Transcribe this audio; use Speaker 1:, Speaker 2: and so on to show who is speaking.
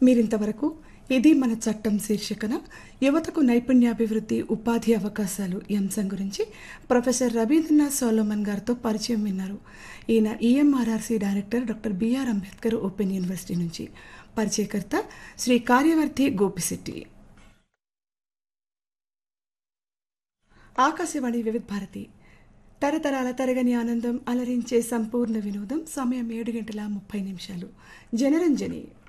Speaker 1: మీరింతవరకు ఇది మన చట్టం శీర్షికన యువతకు నైపుణ్యాభివృద్ధి ఉపాధి అవకాశాలు ఈ అంశం గురించి ప్రొఫెసర్ రవీంద్రనాథ్ సోలోమన్ గారితో పరిచయం విన్నారు. ఈయన ఈఎంఆర్ఆర్సి director doctor BR Ambedkar open university నుంచి. పరిచయకర్త శ్రీ కార్యవర్తి గోపిశెట్టి. ఆకాశవాణి వివిధ భారతి తరతరాల తరగని ఆనందం అలరించే సంపూర్ణ వినోదం. సమయం 7:30 జనరంజని.